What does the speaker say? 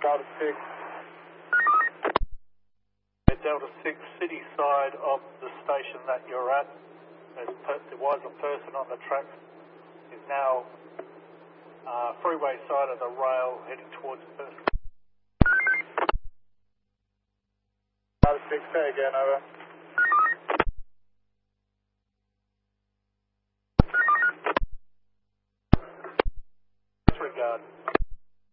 Delta 6. Delta 6, city side of the station that you're at. There was a person on the track, is now freeway side of the rail heading towards Perth. Delta 6, say again, over. Disregard.